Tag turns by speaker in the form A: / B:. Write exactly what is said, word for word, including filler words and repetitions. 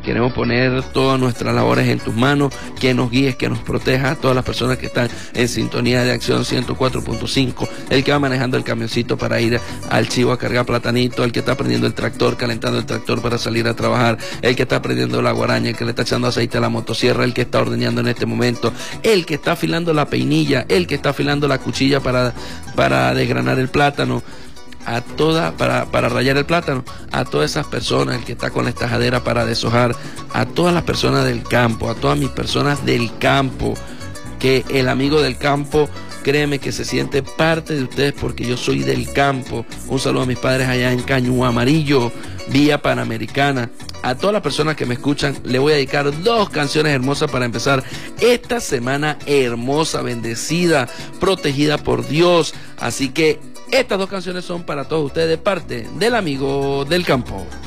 A: Queremos poner todas nuestras labores en tus manos, que nos guíes, que nos protejas a todas las personas que están en sintonía de Acción ciento cuatro punto cinco, el que va manejando el camioncito para ir al chivo a cargar platanito, el que está prendiendo el tractor, calentando el tractor para salir a trabajar, el que está prendiendo la guaraña, el que le está echando aceite a la motosierra, el que está ordeñando en este momento, el que está afilando la peinilla, el que está afilando la cuchilla para, para desgranar el plátano, a toda, para, para rayar el plátano, a todas esas personas, el que está con la estajadera para deshojar, a todas las personas del campo, a todas mis personas del campo, que el amigo del campo, créeme que se siente parte de ustedes porque yo soy del campo. Un saludo a mis padres allá en Caño Amarillo, vía Panamericana. A todas las personas que me escuchan, le voy a dedicar dos canciones hermosas para empezar esta semana hermosa, bendecida, protegida por Dios. Así que estas dos canciones son para todos ustedes de parte del amigo del campo.